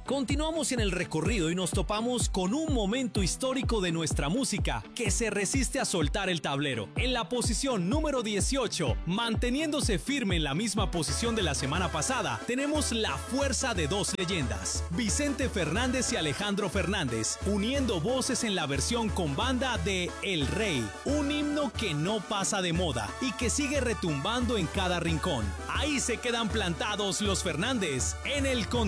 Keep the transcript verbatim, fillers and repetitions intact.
Continuamos en el recorrido y nos topamos con un momento histórico de nuestra música que se resiste a soltar el tablero. En la posición número dieciocho, manteniéndose firme en la misma posición de la semana pasada, tenemos la fuerza de dos leyendas, Vicente Fernández y Alejandro Fernández, uniendo voces en la versión con banda de El Rey, un himno que no pasa de moda y que sigue retumbando en cada rincón. Ahí se quedan plantados los Fernández en el